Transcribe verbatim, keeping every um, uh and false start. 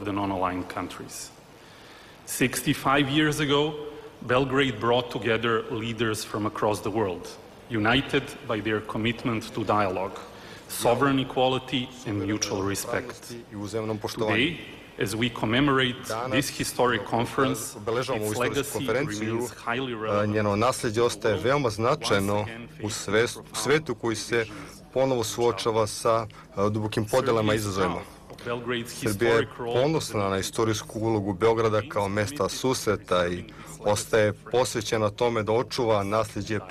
the non-aligned countries. sixty-five years ago, Belgrade brought together leaders from across the world, united by their commitment to dialogue, sovereign equality and mutual respect. Today, as we commemorate this historic conference, its legacy remains highly relevant. Njeno nasljeđe ostaje veoma značajno u svetu koji se ponovo suočava sa dubokim podelama i izazovima. Srbija je ponosna na istorijsku ulogu Beograda kao mesta susreta i ostaje posvećena tome da očuva nasljeđe